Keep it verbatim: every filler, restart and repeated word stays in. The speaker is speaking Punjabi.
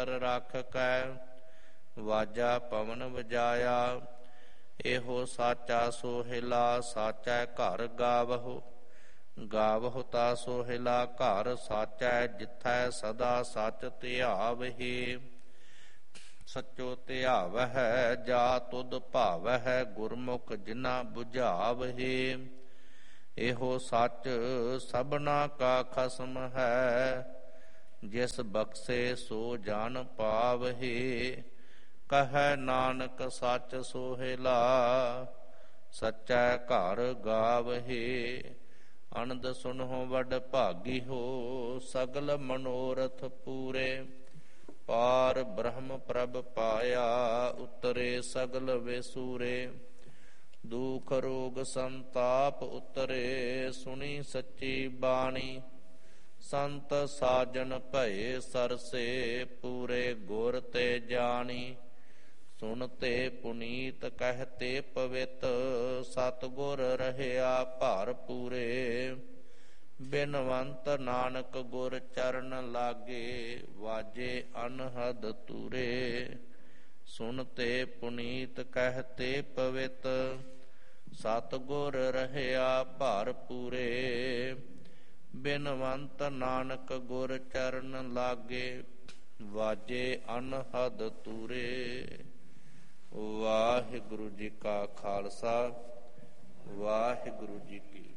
ਅੰਤਰ ਰੱਖ ਕੈ, ਵਾਜਾ ਪਵਨ ਵਜਾਇਆ। ਇਹੋ ਸਾਚਾ ਸੋਹਿਲਾ, ਸਾਚੈ ਘਰ ਗਾਵਹੁ। ਗਾਵਹੁ ਤਾ ਸੋਹਿਲਾ ਘਰ, ਸਾਚੈ ਜਿਥੈ ਸਦਾ ਸਚ ਧਿਆਵਹਿ। ਸਚੋ ਧਿਆਵਹਿ ਜਾ ਤੁਧ ਭਾਵਹਿ, ਗੁਰਮੁਖ ਜਿਨਾ ਬੁਝਾਵਹਿ। ਇਹੋ ਸਚ ਸਭਨਾ ਕਾ ਖਸਮ ਹੈ, ਜਿਸ ਬਖਸ਼ੇ ਸੋ ਜਨ ਪਾਵਹਿి। ਕਹੈ ਨਾਨਕ ਸਚ ਸੋਹਿਲਾ, ਸਚੈ ਘਰ ਗਾਵਹਿి। ਅਨੰਦ ਸੁਨਹੁ ਵਡ ਭਾਗੀ ਹੋ, ਸਗਲ ਮਨੋਰਥ ਪੂਰੇ। ਪਾਰ ਬ੍ਰਹਮ ਪ੍ਰਭ ਪਾਇਆ, ਉਤਰੇ ਸਗਲ ਵੇਸੂਰੇ। ਦੁਖ ਰੋਗ ਸੰਤਾਪ ਉਤਰੇ, ਸੁਣੀ ਸੱਚੀ ਬਾਣੀ। ਸੰਤ ਸਾਜਨ ਭਏ ਸਰਸੇ, ਪੂਰੇ ਗੁਰ ਤੇ ਜਾਣੀ। ਸੁਨਤੇ ਪੁਨੀਤ ਕਹਿਤੇ ਪਵਿੱਤ, ਸਤਿਗੁਰ ਰਹਿਆ ਭਰ ਪੂਰੇ। ਬਿਨਵੰਤ ਨਾਨਕ ਗੁਰ ਚਰਨ ਲਾਗੇ, ਵਾਜੇ ਅਨਹਦ ਤੂਰੇ। ਸੁਨਤੇ ਪੁਨੀਤ ਕਹਿਤੇ ਪਵਿੱਤ, ਸਤਿਗੁਰ ਰਹਿਆ ਭਰ ਪੂਰੇ। ਬਿਨਵੰਤ ਨਾਨਕ ਗੁਰ ਚਰਨ ਲਾਗੇ, ਵਾਜੇ ਅਨਹਦ ਤੂਰੇ। ਵਾਹਿਗੁਰੂ ਜੀ ਕਾ ਖਾਲਸਾ, ਵਾਹਿਗੁਰੂ ਜੀ ਕੀ